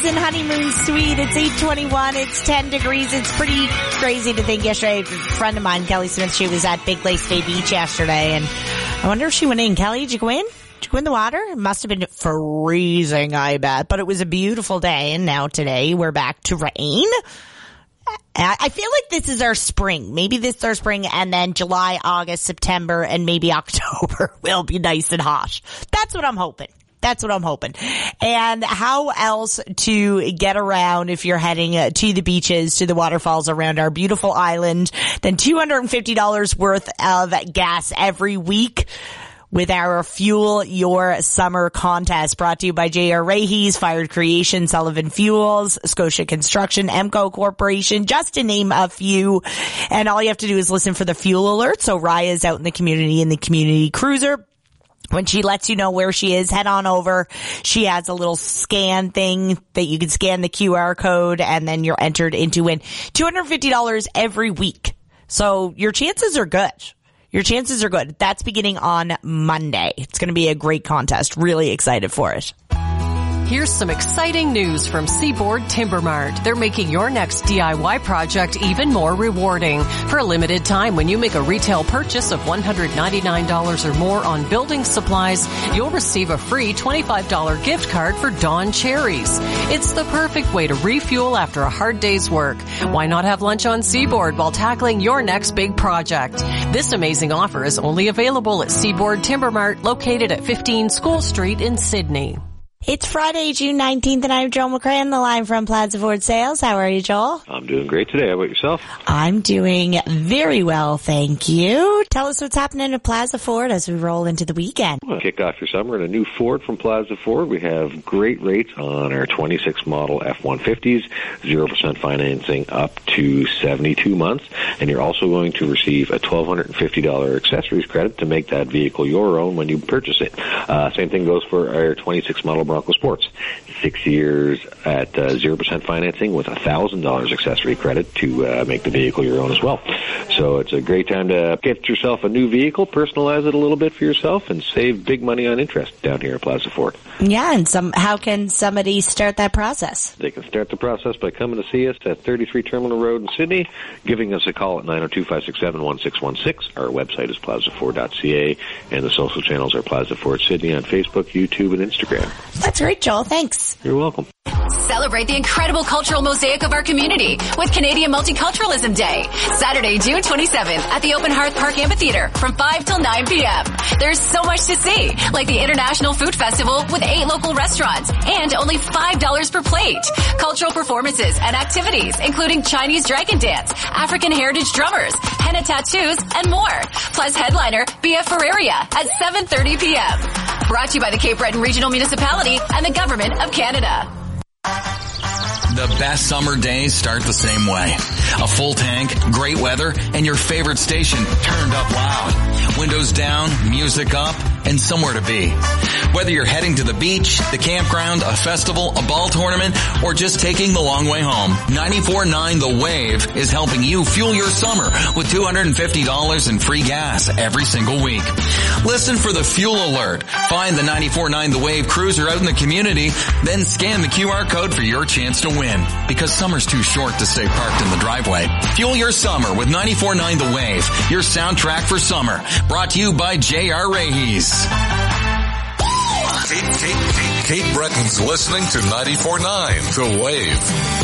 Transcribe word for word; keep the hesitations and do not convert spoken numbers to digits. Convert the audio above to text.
in Honeymoon Suite. It's eight twenty-one. It's ten degrees. It's pretty crazy to think yesterday. A friend of mine, Kelly Smith, she was at Big Lace Bay Beach yesterday, and I wonder if she went in. Kelly, did you go in? Did you go in the water? It must have been freezing, I bet. But it was a beautiful day, and now today we're back to rain. I feel like this is our spring. Maybe this is our spring, and then July, August, September, and maybe October will be nice and hot. That's what I'm hoping. That's what I'm hoping. And how else to get around if you're heading to the beaches, to the waterfalls around our beautiful island, than two hundred fifty dollars worth of gas every week with our Fuel Your Summer contest, brought to you by J R Raheys, Fired Creation, Sullivan Fuels, Scotia Construction, Emco Corporation, just to name a few. And all you have to do is listen for the fuel alert. So Raya's out in the community in the community cruiser. When she lets you know where she is, head on over. She has a little scan thing that you can scan the Q R code, and then you're entered into win two hundred fifty dollars every week. So your chances are good. Your chances are good. That's beginning on Monday. It's going to be a great contest. Really excited for it. Here's some exciting news from Seaboard Timber Mart. They're making your next D I Y project even more rewarding. For a limited time, when you make a retail purchase of one hundred ninety-nine dollars or more on building supplies, you'll receive a free twenty-five dollars gift card for Dawn Cherries. It's the perfect way to refuel after a hard day's work. Why not have lunch on Seaboard while tackling your next big project? This amazing offer is only available at Seaboard Timber Mart, located at fifteen School Street in Sydney. It's Friday, June nineteenth, and I'm Joel McCray on the line from Plaza Ford Sales. How are you, Joel? I'm doing great today. How about yourself? I'm doing very well, thank you. Tell us what's happening at Plaza Ford as we roll into the weekend. Well, kick off your summer in a new Ford from Plaza Ford. We have great rates on our twenty-six model F one fifties, zero percent financing up to seventy-two months, and you're also going to receive a one thousand two hundred fifty dollars accessories credit to make that vehicle your own when you purchase it. Uh, same thing goes for our twenty-six model Bronco Sports. Six years at uh, zero percent financing with a one thousand dollars accessory credit to uh, make the vehicle your own as well. So it's a great time to get yourself a new vehicle, personalize it a little bit for yourself, and save big money on interest down here at Plaza Ford. Yeah, and some. How can somebody start that process? They can start the process by coming to see us at thirty-three Terminal Road in Sydney, giving us a call at nine oh two, five six seven, one six one six. Our website is plaza ford dot c a, and the social channels are Plaza Ford Sydney on Facebook, YouTube, and Instagram. That's great, Joel. Thanks. You're welcome. Celebrate the incredible cultural mosaic of our community with Canadian Multiculturalism Day, Saturday, June twenty-seventh at the Open Hearth Park Amphitheater from five till nine p.m. There's so much to see, like the International Food Festival with eight local restaurants and only five dollars per plate. Cultural performances and activities, including Chinese dragon dance, African heritage drummers, henna tattoos, and more. Plus headliner B F Ferreria at seven thirty p.m. Brought to you by the Cape Breton Regional Municipality and the Government of Canada. The best summer days start the same way. A full tank, great weather, and your favorite station turned up loud. Windows down, music up, and somewhere to be. Whether you're heading to the beach, the campground, a festival, a ball tournament, or just taking the long way home, ninety-four point nine The Wave is helping you fuel your summer with two hundred fifty dollars in free gas every single week. Listen for the fuel alert. Find the ninety-four point nine The Wave cruiser out in the community, then scan the Q R code for your chance to win. Because summer's too short to stay parked in the driveway. Fuel your summer with ninety-four point nine The Wave, your soundtrack for summer. Brought to you by J R Raheys. Kate, Kate, Kate, Kate Breton's listening to ninety-four point nine The Wave.